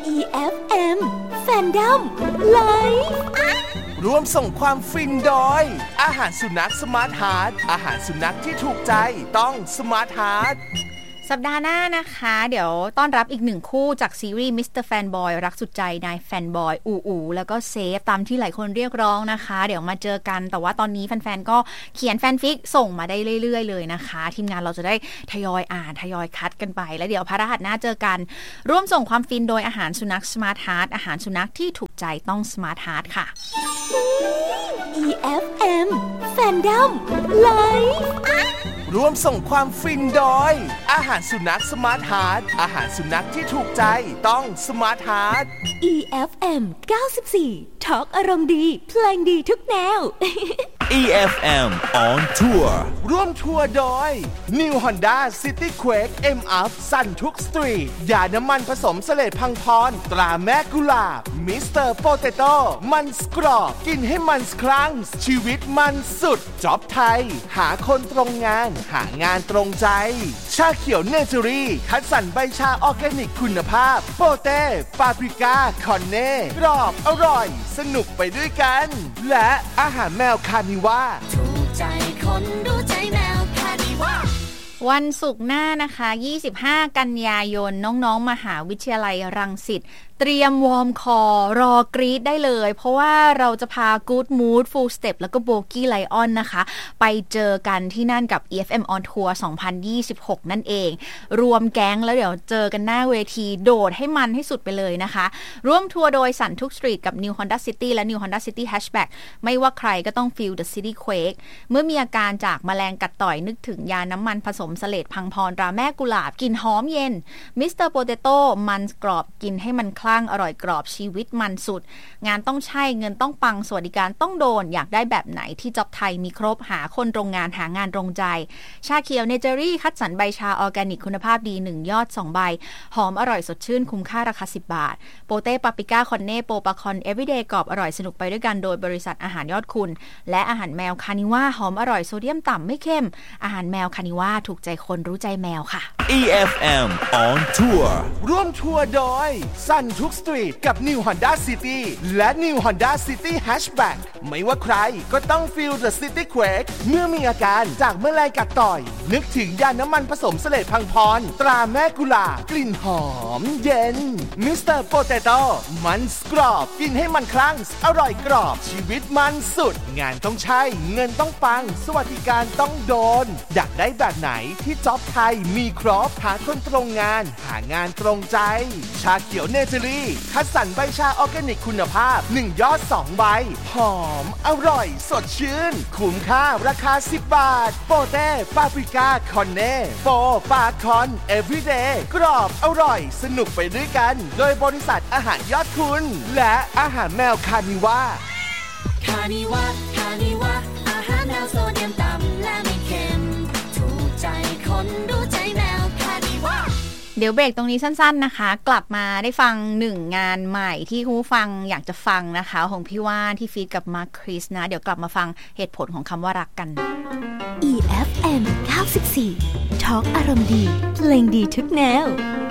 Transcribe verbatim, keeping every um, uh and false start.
อี เอฟ เอ็ม Fandom Live ร่วมส่งความฟินโดยอาหารสุนัขสมาร์ทฮาร์ทอาหารสุนัขที่ถูกใจต้องสมาร์ทฮาร์ทสัปดาห์หน้านะคะเดี๋ยวต้อนรับอีกหนึ่งคู่จากซีรีส์ มิสเตอร์ Fanboy รักสุดใจนาย Fanboy อูอูแล้วก็เซฟตามที่หลายคนเรียกร้องนะคะเดี๋ยวมาเจอกันแต่ว่าตอนนี้แฟนๆก็เขียนแฟนฟิกส่งมาได้เรื่อยๆเลยนะคะทีมงานเราจะได้ทยอยอ่านทยอยคัดกันไปแล้วเดี๋ยวพฤหัสหน้าเจอกันร่วมส่งความฟินโดยอาหารสุนัข Smart Heart อาหารสุนัขที่ถูกใจต้อง Smart Heart ค่ะอี เอฟ เอ็ม Fandom Live ร่วมส่งความฟินโดยอาหารสุนัขสมาร์ทฮาร์ทอาหารสุนัขที่ถูกใจต้องสมาร์ทฮาร์ทอี เอฟ เอ็ม เก้าสิบสี่ ทอล์กอารมณ์ดีเพลงดีทุกแนวอี เอฟ เอ็ม on tour ร่วมทัวร์โดย New Honda City Quake เอ็ม อัพ สั่นทุกสตรีทยาน้ำมันผสมเสลดพังพรตราแม่กุหลาบมิสเตอร์โปเตโต้มันสกรอบกินให้มันครั้งชีวิตมันสุดจ็อบไทยหาคนตรงงานหางานตรงใจชาเขียวเนเจอรี่คัดสรรใบชาออร์แกนิกคุณภาพโปเต้ปาปริก้าคอนเน่กรอบอร่อยสนุกไปด้วยกันและอาหารแมวคานิว่าถูกใจคนรู้ใจแมวคานิว่าวันศุกร์หน้านะคะยี่สิบห้ากันยายนน้องๆมหาวิทยาลัยรังสิตเตรียมวอร์มคอรอกรี๊ดได้เลยเพราะว่าเราจะพา Good Mood Full Step แล้วก็ Bogie Lion นะคะไปเจอกันที่นั่นกับ อี เอฟ เอ็ม On Tour สองพันยี่สิบหกนั่นเองรวมแก๊งแล้วเดี๋ยวเจอกันหน้าเวทีโดดให้มันให้สุดไปเลยนะคะร่วมทัวร์โดยสันทุกสตรีทกับ New Honda City และ New Honda City Hatchback ไม่ว่าใครก็ต้อง Feel the City Quake เมื่อมีอาการจากแมลงกัดต่อยนึกถึงยาน้ำมันผสมเสลดพังพรตราแม่กุหลาบกลิ่นหอมเย็น มิสเตอร์ Potato มันกรอบกินให้มันคลั่งอร่อยกรอบชีวิตมันสุดงานต้องใช่เงินต้องปังสวัสดิการต้องโดนอยากได้แบบไหนที่จ็อบไทยมีครบหาคนตรงงานหางานตรงใจชาเขียวเนเจอรี่คัดสรรใบชาออร์แกนิกคุณภาพดีหนึ่งยอดสองใบหอมอร่อยสดชื่นคุ้มค่าราคาสิบบาทโปเต้ปาปริก้าคอนเน่โปปาคอนเอฟวีเดย์กรอบอร่อยสนุกไปด้วยกันโดยบริษัทอาหารยอดคุณและอาหารแมวคานิว่าหอมอร่อยโซเดียมต่ำไม่เข้มอาหารแมวคานิว่าถูกใจคนรู้ใจแมวค่ะอี เอฟ เอ็ม on tour ร่วมทัวร์โดยสันทุกสตรีทกับ New Honda City และ New Honda City Hatchback ไม่ว่าใครก็ต้อง Feel the City Quake เมื่อมีอาการจากแมลงกัดต่อยนึกถึงยาน้ำมันผสมเสลดพังพรตราแม่กุหลาบกลิ่นหอมเย็นมิสเตอร์โปเตโต้มันกรอบกินให้มันคลั่งอร่อยกรอบชีวิตมันสุดงานต้องใช่เงินต้องปังสวัสดิการต้องโดนอยากได้แบบไหนที่จ็อบไทยมีครบหาคนตรงงานหางานตรงใจชาเขียวเนเจอรี่คัดสรรใบชาออร์แกนิกคุณภาพหนึ่งยอดสองใบหอมอร่อยสดชื่นคุ้มค่าราคาสิบบาทโปเต้ปาปริก้าคอนเน่โปปาคอนเอฟวีเดย์กรอบอร่อยสนุกไปด้วยกันโดยบริษัทอาหารยอดคุณและอาหารแมวคานิว่าคานิว่าคานิว่าอาหารแมวโซเดียมต่ำและไม่เค็มถูกใจคนรู้ใจแมวคานิว่าเดี๋ยวเบรกตรงนี้สั้นๆนะคะกลับมาได้ฟังหนึ่งงานใหม่ที่คุณผู้ฟังอยากจะฟังนะคะของพี่ว่านที่ฟีดกับมาร์คคริสนะเดี๋ยวกลับมาฟังเหตุผลของคำว่ารักกันอี เอฟ เอ็ม เก้าสิบสี่ ทอล์กอารมณ์ดีเพลงดีทุกแนว